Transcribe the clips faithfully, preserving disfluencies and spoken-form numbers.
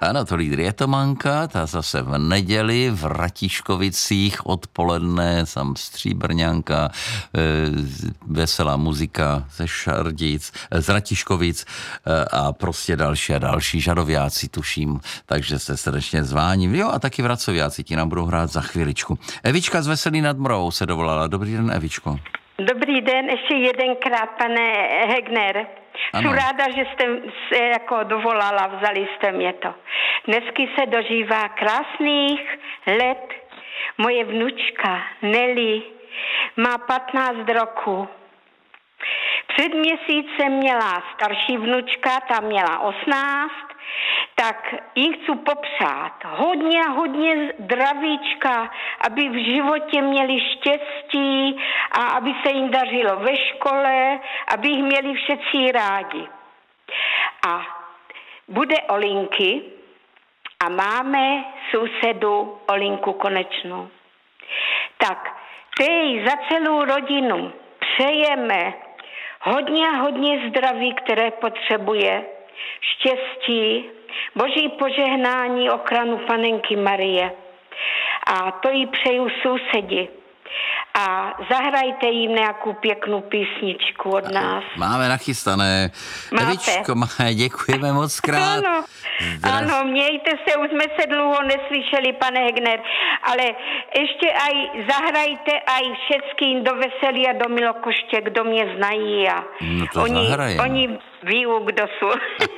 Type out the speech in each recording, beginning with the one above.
Ano, to lídr je to Manka, ta zase v neděli v Ratiškovicích odpoledne, tam Stříbrňanka, e, veselá muzika ze Šardic, z Ratiškovic e, a prostě další a další žadoviáci, tuším, takže se srdečně zváním. Jo, a taky vracoviáci, ti nám budou hrát za chviličku. Evička z Veselí nad Moravou se dovolala. Dobrý den, Evičko. Dobrý den, ještě jedenkrát, pane Hegner. Jsem ráda, že jste se jako dovolala, vzali jste mě to. Dnesky se dožívá krásných let. Moje vnučka Nelly má patnáct roku. Před měsícem měla starší vnučka, ta měla osmnáct, tak jí chci popřát hodně, hodně zdravíčka, aby v životě měli štěstí a aby se jim dařilo ve škole, aby jich měli všetci rádi. A bude Olinky a máme sousedu Olinku Konečnou. Tak tej za celou rodinu přejeme hodně, hodně zdraví, které potřebuje, štěstí, boží požehnání, ochranu Panenky Marie. A to jí přeju sousedi. A zahrajte jim nějakou pěknou písničku od nás. Máme nachystané. Evičko, děkujeme moc krát. Ano, ano, mějte se, už jsme se dlouho neslyšeli, pane Hegner, ale ještě aj zahrajte aj všetkým do Veselí a do Milokoště, kdo mě znají a no to oni, zahrajeme. oni ví, kdo jsou.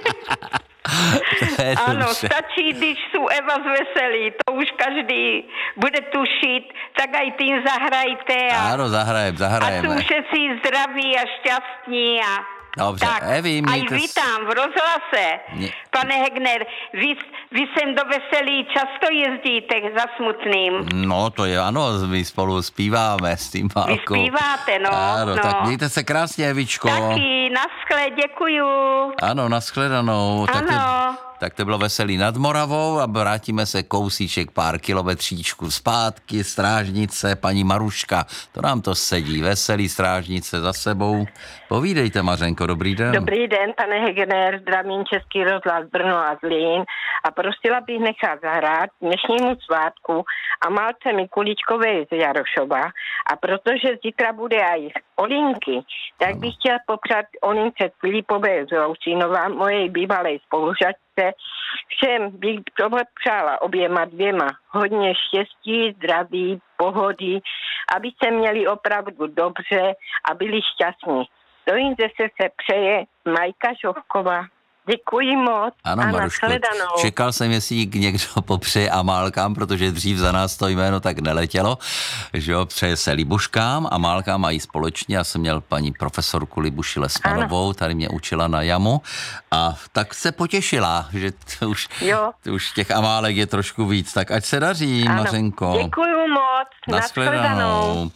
Ano, stačí, když jsou Eva z Veselí, to už každý bude tušit, tak aj tím zahrajte. A, ano, zahrajem, zahrajeme. A jsou všetci zdraví a šťastní a dobře, tak, Evi, aj mějte... vítám v rozhlase, Mě... pane Hegner, vy, vy sem do Veselí často jezdíte za Smutným. No to je, ano, my spolu zpíváme s tím Malkou. Vy zpíváte, no. Ano, no. tak mějte se krásně, Evičko. Taky, naschle, děkuju. Ano, nashledanou. Ano. Tak to, tak to bylo Veselí nad Moravou a vrátíme se kousíček pár kilometříčků zpátky. Strážnice, paní Maruška, to nám to sedí. Veselí Strážnice za sebou. Povídejte, Mařenko, dobrý den. Dobrý den, pane Hegner, zdravím Český rozhlas Brno a Zlín a prosila bych nechat zahrát dnešnímu svátku Amálce Mikuličkové z Jarošova a protože zítra bude aj Olinky, tak bych chtěla popřát Olince Filipové z Loučínova, mojej bývalej spolužačce. Všem bych popřála oběma dvěma hodně štěstí, zdraví, pohody, aby se měli opravdu dobře a byli šťastní. To jim zase se přeje Majka Žovková. Děkuji moc. Ano, Maruško, čekal jsem, jestli někdo popřeje Amálkám, protože dřív za nás to jméno tak neletělo, že jo, přeje se Libuškám. Amálka mají společně, já jsem měl paní profesorku Libuši Lesmanovou, tady mě učila na jamu a tak se potěšila, že to už, to už těch Amálek je trošku víc, tak ať se daří, ano. Mařenko. Děkuju moc. Nashledanou.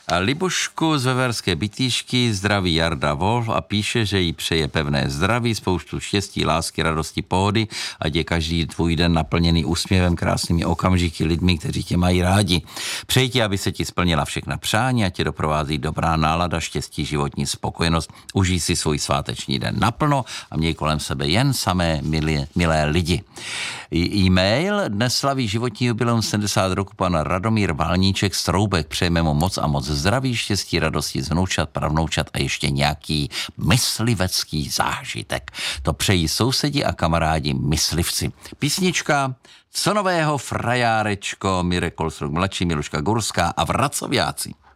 Libušku z Veverské Bytýšky zdraví Jarda Wolf a píše, že jí přeje pevné zdraví, spoustu štěstí, lásky, radosti, pohody, ať je každý tvůj den naplněný úsměvem, krásnými okamžiky, lidmi, kteří tě mají rádi. Přeji ti, aby se ti splnila všechna přání a tě doprovází dobrá nálada, štěstí, životní spokojenost. Užij si svůj sváteční den naplno a měj kolem sebe jen samé milé, milé lidi. E-mail dnes slaví životní jubileum sedmdesát roku pan Radomír Válníček z Troubek. Přejeme mu moc a moc zdraví, štěstí, radosti z vnoučat, pravnoučat a ještě nějaký myslivecký zážitek. To přejí sousedi a kamarádi myslivci. Písnička Co nového frajárečko, Mirek Kolsrok mladší, Miluška Gurská a Vracoviáci.